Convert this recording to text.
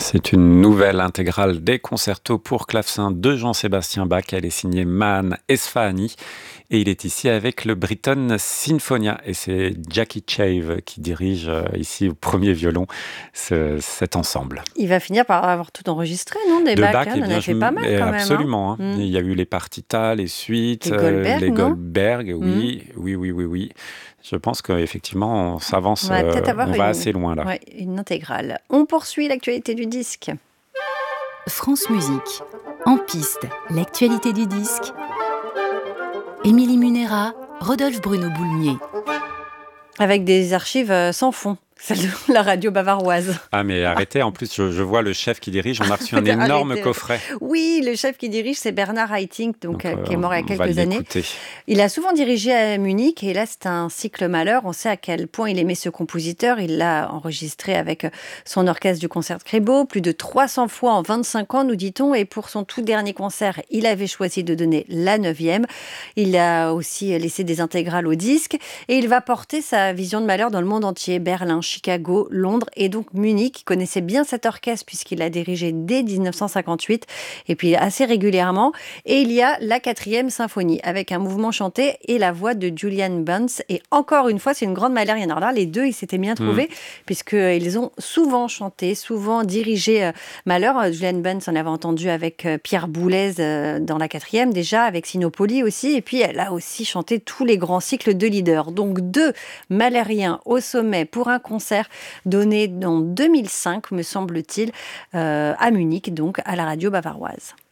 C'est une nouvelle intégrale des concertos pour clavecin de Jean-Sébastien Bach. Elle est signée Mahan Esfahani et il est ici avec le Britten Sinfonia. Et c'est Jackie Chave qui dirige ici au premier violon cet ensemble. Il va finir par avoir tout enregistré, non, des De Bach, Bach, il en a fait pas mal quand même. absolument. Il y a eu les partita, les suites, Les Goldberg, les non Goldberg, oui. Je pense qu'effectivement, on s'avance, On va peut-être avoir on va assez loin là. Ouais, une intégrale. On poursuit l'actualité du disque. France Musique, en piste, l'actualité du disque. Émilie Munera, Rodolphe Bruno Boulmier. Avec des archives sans fond. Celle de la radio bavaroise. Ah mais arrêtez, en plus je vois le chef qui dirige, on a reçu un énorme coffret. Oui, le chef qui dirige, c'est Bernard Haitink, donc qui est mort il y a quelques années. Il a souvent dirigé à Munich et là c'est un cycle Mahler. On sait à quel point il aimait ce compositeur. Il l'a enregistré avec son orchestre du Concertgebouw, plus de 300 fois en 25 ans, nous dit-on. Et pour son tout dernier concert, il avait choisi de donner la 9e. Il a aussi laissé des intégrales au disque et il va porter sa vision de Mahler dans le monde entier. Berlin, Chicago, Londres et donc Munich. Il connaissait bien cet orchestre puisqu'il l'a dirigé dès 1958 et puis assez régulièrement. Et il y a la 4e symphonie avec un mouvement chanté et la voix de Julian Bunce. Et encore une fois, c'est une grande Mahlerienne. Alors là, les deux, ils s'étaient bien trouvés puisqu'ils ont souvent chanté, souvent dirigé Mahler. Julian Bunce, on avait entendu avec Pierre Boulez dans la 4e déjà, avec Sinopoli aussi. Et puis, elle a aussi chanté tous les grands cycles de leader. Donc, deux Mahleriens au sommet pour un concert donné en 2005, me semble-t-il, à Munich, donc à la radio bavaroise.